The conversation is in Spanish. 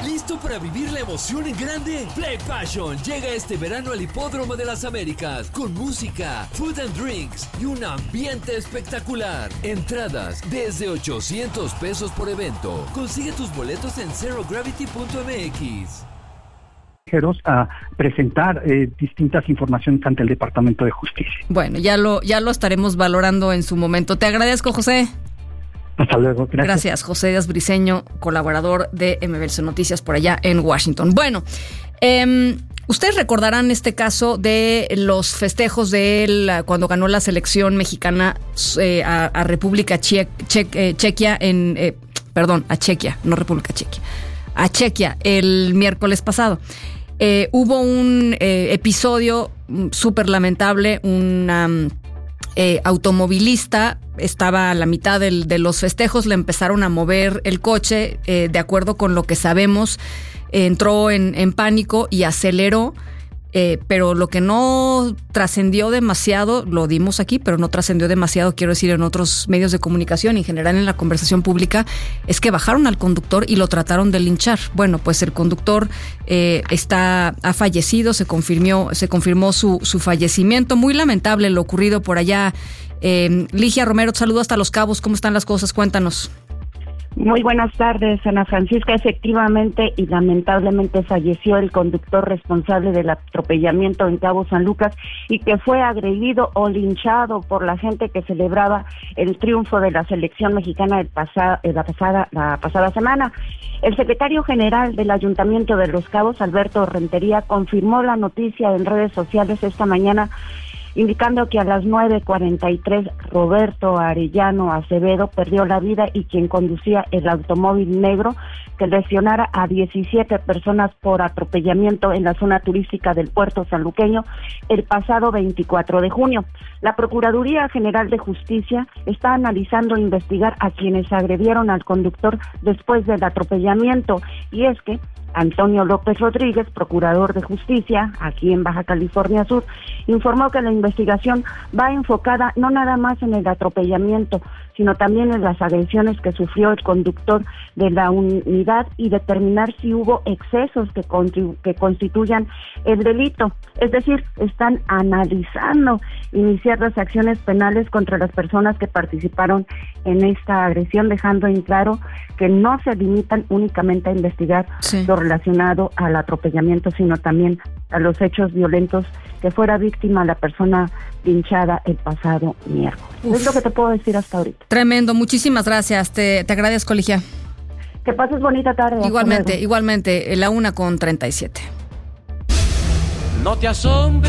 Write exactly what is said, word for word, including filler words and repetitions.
¿Listo para vivir la emoción en grande? Play Passion llega este verano al Hipódromo de las Américas con música, food and drinks y un ambiente espectacular. Entradas desde ochocientos pesos por evento. Consigue tus boletos en zero gravity punto m x. A presentar eh, distintas informaciones ante el Departamento de Justicia. Bueno, ya lo, ya lo estaremos valorando en su momento. Te agradezco, José. Hasta luego. Gracias. Gracias, José Díaz Briceño, colaborador de M B S Noticias por allá en Washington. Bueno, eh, ustedes recordarán este caso de los festejos de él cuando ganó la selección mexicana eh, a, a República Che, che, eh, Chequia en, eh, perdón, a Chequia, no República Chequia, a Chequia el miércoles pasado. Eh, hubo un eh, episodio súper lamentable, una eh, automovilista estaba a la mitad del, de los festejos, le empezaron a mover el coche, eh, de acuerdo con lo que sabemos, eh, entró en, en pánico y aceleró, eh, pero lo que no trascendió demasiado, lo dimos aquí, pero no trascendió demasiado, quiero decir, en otros medios de comunicación y en general en la conversación pública, es que bajaron al conductor y lo trataron de linchar. Bueno, pues el conductor eh, está ha fallecido, se confirmó, se confirmó su, su fallecimiento. Muy lamentable lo ocurrido por allá. Eh, Ligia Romero, te saludo hasta Los Cabos. ¿Cómo están las cosas? Cuéntanos. Muy buenas tardes, Ana Francisca. Efectivamente y lamentablemente falleció el conductor responsable del atropellamiento en Cabo San Lucas y que fue agredido o linchado por la gente que celebraba el triunfo de la selección mexicana el pasado, la pasada, la pasada semana. El secretario general del Ayuntamiento de Los Cabos, Alberto Rentería, confirmó la noticia en redes sociales esta mañana, indicando que a las nueve cuarenta y tres Roberto Arellano Acevedo perdió la vida y quien conducía el automóvil negro que lesionara a diecisiete personas por atropellamiento en la zona turística del puerto sanluqueño el pasado veinticuatro de junio. La Procuraduría General de Justicia está analizando investigar a quienes agredieron al conductor después del atropellamiento, y es que Antonio López Rodríguez, procurador de justicia aquí en Baja California Sur, informó que la investigación va enfocada no nada más en el atropellamiento, sino también en las agresiones que sufrió el conductor de la unidad y determinar si hubo excesos que, contribu- que constituyan el delito. Es decir, están analizando iniciar las acciones penales contra las personas que participaron en esta agresión, dejando en claro que no se limitan únicamente a investigar sí. lo relacionado al atropellamiento, sino también a los hechos violentos que fuera víctima la persona linchada el pasado miércoles. Uf. Es lo que te puedo decir hasta ahorita. Tremendo, muchísimas gracias, te, te agradezco, Ligia. Que pases bonita tarde. Igualmente, igualmente, la una con treinta y siete. No te asombres.